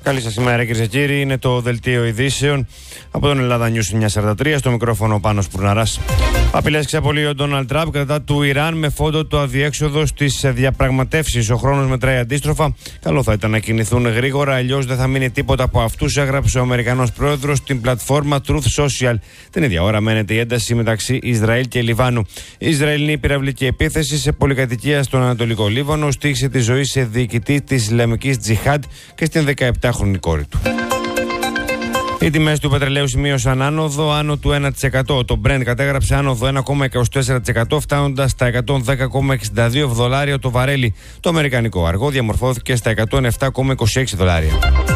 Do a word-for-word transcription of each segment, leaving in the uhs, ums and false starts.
Καλή σας ημέρα, κυρίες και κύριοι. Είναι το δελτίο ειδήσεων από τον Ελλάδα News εννιακόσια σαράντα τρία. Στο μικρόφωνο Πάνος Πουρναράς. Απειλές εξαπολύει ο Ντόναλντ Τραμπ κατά του Ιράν με φόντο το αδιέξοδο στις διαπραγματεύσεις. Ο χρόνος μετράει αντίστροφα. Καλό θα ήταν να κινηθούν γρήγορα, αλλιώς δεν θα μείνει τίποτα από αυτούς, έγραψε ο Αμερικανός πρόεδρος στην πλατφόρμα Truth Social. Την ίδια ώρα μένεται η ένταση μεταξύ Ισραήλ και Λιβάνου. Η Ισραηλινή πυραυλική επίθεση σε πολυκατοικία στον Ανατολικό Λίβανο στοίχσε τη ζωή σε διοικητή της Ισλαμικής Τζιχάντ και στην δεκαεπτάχρονη κόρη του. Οι τιμές του πετρελαίου σημείωσαν άνοδο άνω του ένα τοις εκατό. Το Brent κατέγραψε άνοδο ένα κόμμα είκοσι τέσσερα τοις εκατό, φτάνοντας στα εκατόν δέκα κόμμα εξήντα δύο δολάρια το βαρέλι. Το αμερικανικό αργό διαμορφώθηκε στα εκατόν επτά κόμμα είκοσι έξι δολάρια.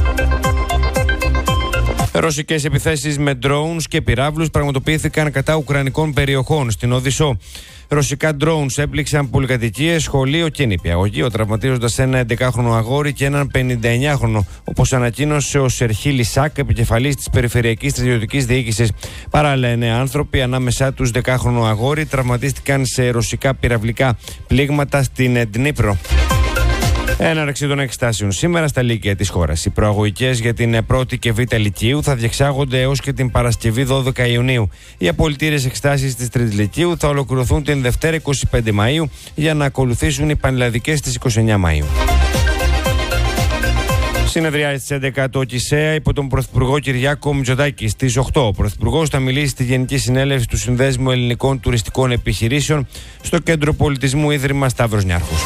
Ρωσικές επιθέσεις με drones και πυράβλους πραγματοποιήθηκαν κατά ουκρανικών περιοχών στην Οδυσσό. Ρωσικά drones έπληξαν πολυκατοικίες, σχολείο και νηπιαγωγείο, τραυματίζοντας ένα έντεκάχρονο αγόρι και έναν πενηνταεννιάχρονο, όπως ανακοίνωσε ο Σερχί Λισάκ, επικεφαλής της Περιφερειακής Στρατιωτικής Διοίκησης. Παράλληλα, εννέα άνθρωποι, ανάμεσά τους δεκάχρονο αγόρι, τραυματίστηκαν σε ρωσικά πυραυλικά πλήγματα στην Ντνίπρο. Έναρξη των εξετάσεων σήμερα στα λύκεια της χώρας. Οι προαγωγικές για την πρώτη και β' λυκείου θα διεξάγονται έως και την Παρασκευή δώδεκα Ιουνίου. Οι απολυτήριες εξετάσεις της τρίτης λυκείου θα ολοκληρωθούν την Δευτέρα είκοσι πέντε Μαΐου για να ακολουθήσουν οι πανελλαδικές στις είκοσι εννέα Μαΐου. Συνεδριάζει στις έντεκα το ΚΙΣΕΑ υπό τον Πρωθυπουργό Κυριάκο Μητσοτάκη. Στις οκτώ ο Πρωθυπουργός θα μιλήσει στη Γενική Συνέλευση του Συνδέσμου Ελληνικών Τουριστικών Επιχειρήσεων στο Κέντρο Πολιτισμού Ίδρυμα Σταύρος Νιάρχος.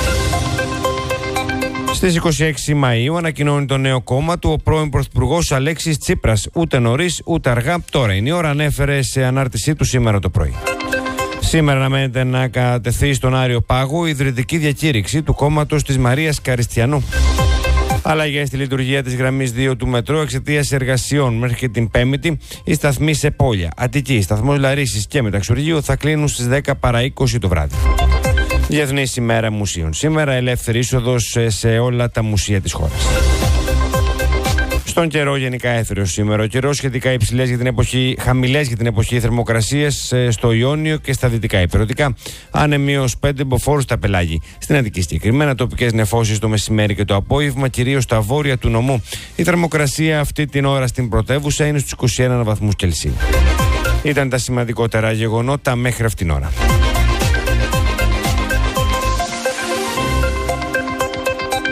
Στις είκοσι έξι Μαΐου ανακοινώνει το νέο κόμμα του ο πρώην Πρωθυπουργός Αλέξης Τσίπρας. Ούτε νωρίς ούτε αργά, τώρα είναι η ώρα, ανέφερε σε ανάρτησή του σήμερα το πρωί. Σήμερα αναμένεται να κατατεθεί στον Άριο Πάγο η ιδρυτική διακήρυξη του κόμματος της Μαρίας Καριστιανού. Αλλαγές στη λειτουργία της γραμμής δύο του μετρό εξαιτίας εργασιών. Μέχρι και την Πέμπτη οι σταθμοί σε Πόλια, Αττική, σταθμός Λαρίσης και Μεταξουργείου θα κλείνουν στις δέκα παρά είκοσι το βράδυ. Διεθνής ημέρα μουσείων. Σήμερα ελεύθερη είσοδος σε όλα τα μουσεία της χώρας. Στον καιρό γενικά έθριος σήμερα. Ο καιρός σχετικά υψηλές για την εποχή, χαμηλές για την εποχή θερμοκρασίες στο Ιόνιο και στα δυτικά ηπειρωτικά. Άνεμοι ως πέντε μποφόρ στα πελάγη. Στην Αττική συγκεκριμένα τοπικές νεφώσεις το μεσημέρι και το απόγευμα, κυρίως στα βόρεια του νομού. Η θερμοκρασία αυτή την ώρα στην πρωτεύουσα είναι στους είκοσι ένα βαθμούς Κελσίου. Ήταν τα σημαντικότερα γεγονότα μέχρι αυτήν την ώρα.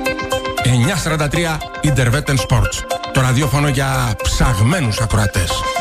εννιακόσια σαράντα τρία Interveten Sports. Το ραδιόφωνο για ψαγμένους ακροατές.